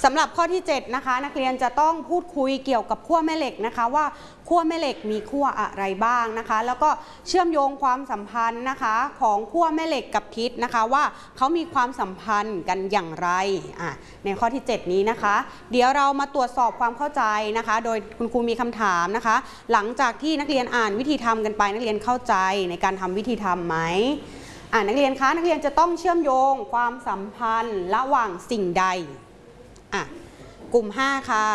ำหรับข้อที่7นะคะนักเรียนจะต้องพูดคุยเกี่ยวกับขั้วแม่เหล็กนะคะว่าขั้วแม่เหล็กมีขั้วอะไรบ้างนะคะแล้วก็เชื่อมโยงความสัมพันธ์นะคะของขั้วแม่เหล็กกับทิศนะคะว่าเขามีความสัมพันธ์กันอย่างไรในข้อที่7นี้นะคะเดี๋ยวเรามาตรวจสอบความเข้าใจนะคะโดยคุณครูมีคำถามนะคะหลังจากที่นักเรียนอ่านวิธีทำกันไปนักเรียนเข้าใจในการทำวิธีทำไหมนักเรียนคะนักเรียนจะต้องเชื่อมโยงความสัมพันธ์ระหว่างสิ่งใดกลุ่ม5ค่ะ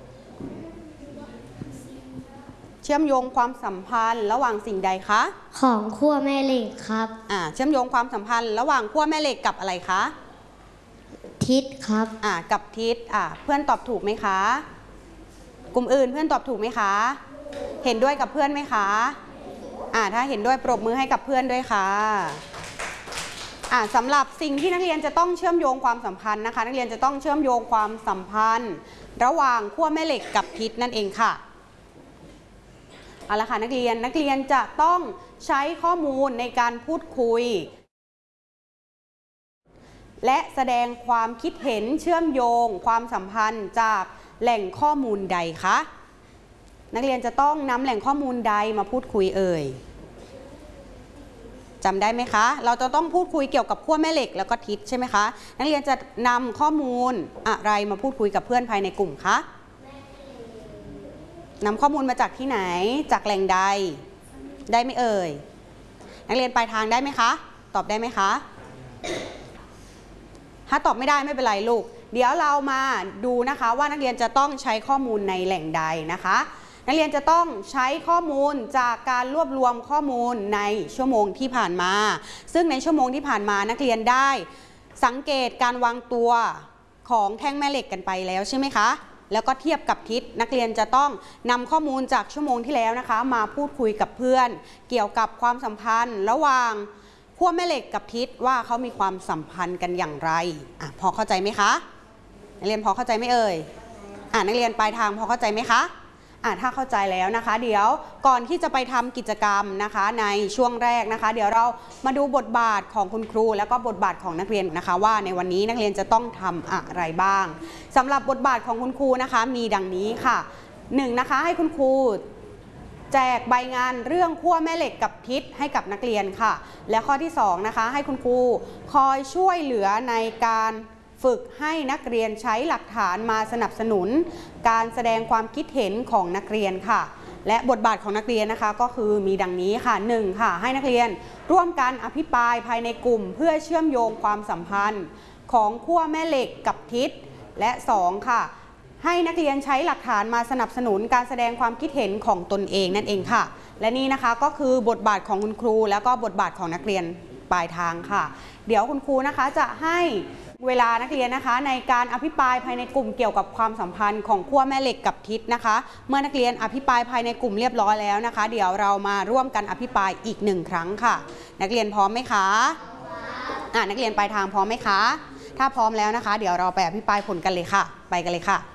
เชื่อมโยงความสัมพันธ์ระหว่างสิ่งใดคะของขั้วแม่เหล็กครับเชื่อมโยงความสัมพันธ์ระหว่างขั้วแม่เหล็กกับอะไรคะทิศครับกับทิศเพื่อนตอบถูกไหมคะกลุ่มอื่นเพื่อนตอบถูกไหมคะเห็นด้วยกับเพื่อนไหมคะถ้าเห็นด้วยปรบมือให้กับเพื่อนด้วยค่ะสำหรับสิ่งที่นักเรียนจะต้องเชื่อมโยงความสัมพันธ์นะคะนักเรียนจะต้องเชื่อมโยงความสัมพันธ์ระหว่างขั้วแม่เหล็กกับทิศนั่นเองค่ะเอาละค่ะนักเรียนจะต้องใช้ข้อมูลในการพูดคุยและแสดงความคิดเห็นเชื่อมโยงความสัมพันธ์จากแหล่งข้อมูลใดคะนักเรียนจะต้องนำแหล่งข้อมูลใดมาพูดคุยเอ่ยจำได้ไหมคะเราจะต้องพูดคุยเกี่ยวกับขั้วแม่เหล็กแล้วก็ทิศใช่ไหมคะนักเรียนจะนำข้อมูลอะไรมาพูดคุยกับเพื่อนภายในกลุ่มคะนำข้อมูลมาจากที่ไหนจากแหล่งใดได้ไหมเอ่ยนักเรียนปลายทางได้ไหมคะตอบได้ไหมคะถ้าตอบไม่ได้ไม่เป็นไรลูกเดี๋ยวเรามาดูนะคะว่านักเรียนจะต้องใช้ข้อมูลในแหล่งใดนะคะนักเรียนจะต้องใช้ข้อมูลจากการรวบรวมข้อมูลในชั่วโมงที่ผ่านมาซึ่งในชั่วโมงที่ผ่านมานักเรียนได้สังเกตการวางตัวของแท่งแม่เหล็กกันไปแล้วใช่ไหมคะแล้วก็เทียบกับทิศนักเรียนจะต้องนำข้อมูลจากชั่วโมงที่แล้วนะคะมาพูดคุยกับเพื่อนเกี่ยวกับความสัมพันธ์ระหว่างขั้วแม่เหล็กกับทิศว่าเขามีความสัมพันธ์กันอย่างไรพอเข้าใจไหมคะนักเรียนพอเข้าใจไหมเอ่ยนักเรียนปลายทางพอเข้าใจไหมคะถ้าเข้าใจแล้วนะคะเดี๋ยวก่อนที่จะไปทำกิจกรรมนะคะในช่วงแรกนะคะเดี๋ยวเรามาดูบทบาทของคุณครูแล้วก็บทบาทของนักเรียนนะคะว่าในวันนี้นักเรียนจะต้องทำอะไรบ้างสำหรับบทบาทของคุณครูนะคะมีดังนี้ค่ะ1นะคะให้คุณครูแจกใบงานเรื่องขั้วแม่เหล็กกับทิศให้กับนักเรียนค่ะและข้อที่2นะคะให้คุณครูคอยช่วยเหลือในการฝึกให้นักเรียนใช้หลักฐานมาสนับสนุนการแสดงความคิดเห็นของนักเรียนค่ะและบทบาทของนักเรียนนะคะก็คือมีดังนี้ค่ะ1ค่ะให้นักเรียนร่วมกันอภิปรายภายในกลุ่มเพื่อเชื่อมโยงความสัมพันธ์ของขั้วแม่เหล็กกับทิศและ2ค่ะให้นักเรียนใช้หลักฐานมาสนับสนุนการแสดงความคิดเห็นของตนเองนั่นเองค่ะและนี่นะคะก็คือบทบาทของคุณครูแล้วก็บทบาทของนักเรียนปลายทางค่ะเดี๋ยวคุณครูนะคะจะให้เวลานักเรียนนะคะในการอภิปรายภายในกลุ่มเกี่ยวกับความสัมพันธ์ของขั้วแม่เหล็กกับทิศนะคะเมื่อนักเรียนอภิปรายภายในกลุ่มเรียบร้อยแล้วนะคะเดี๋ยวเรามาร่วมกันอภิปรายอีก1ครั้งค่ะนักเรียนพร้อมไหมคะนักเรียนปลายทางพร้อมไหมคะถ้าพร้อมแล้วนะคะเดี๋ยวเราไปอภิปรายผลกันเลยค่ะไปกันเลยค่ะ